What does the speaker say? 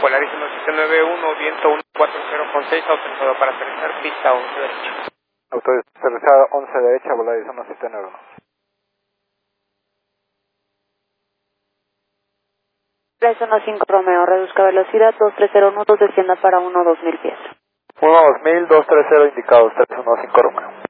Polaris 1791, viento 140 con 6, autorizado para aterrizar, pista 11 derecha. Autorizada 11 derecha, Polaris 1791. 315 Romeo, reduzca velocidad 2301, descienda para 12000 pies. 12000, 230 indicados, 315 Romeo.